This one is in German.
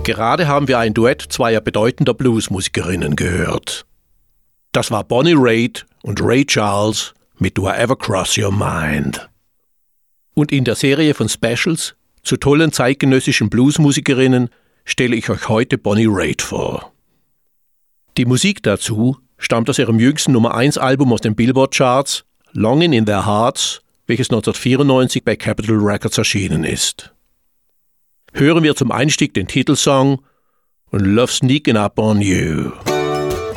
Gerade haben wir ein Duett zweier bedeutender Bluesmusikerinnen gehört. Das war Bonnie Raitt und Ray Charles mit Do I Ever Cross Your Mind. Und in der Serie von Specials zu tollen zeitgenössischen Bluesmusikerinnen stelle ich euch heute Bonnie Raitt vor. Die Musik dazu stammt aus ihrem jüngsten Nummer-1-Album aus den Billboard-Charts, Longing in Their Hearts, welches 1994 bei Capitol Records erschienen ist. Hören wir zum Einstieg den Titelsong und Love Sneaking Up on You.